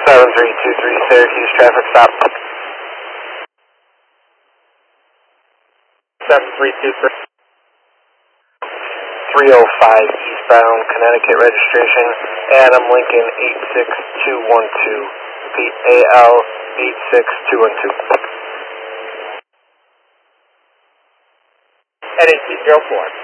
7323 Syracuse traffic stop. 7323. 305 eastbound Connecticut registration, Adam Lincoln 86212. Repeat, AL 86212. Heading 204.